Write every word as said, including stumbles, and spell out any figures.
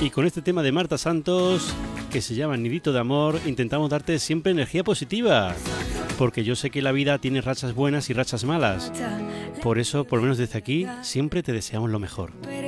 Y con este tema de Marta Santos, que se llama Nidito de Amor, intentamos darte siempre energía positiva. Porque yo sé que la vida tiene rachas buenas y rachas malas. Por eso, por lo menos desde aquí, siempre te deseamos lo mejor.